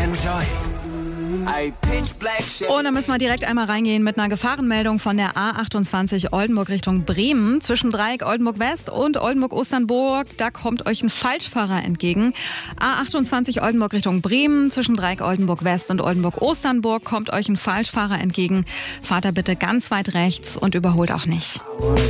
enjoy. Und dann müssen wir direkt einmal reingehen mit einer Gefahrenmeldung von der A28 Oldenburg Richtung Bremen. Zwischen Dreieck Oldenburg West und Oldenburg Osternburg, da kommt euch ein Falschfahrer entgegen. A28 Oldenburg Richtung Bremen, zwischen Dreieck Oldenburg West und Oldenburg Osternburg kommt euch ein Falschfahrer entgegen. Fahrt da bitte ganz weit rechts und überholt auch nicht.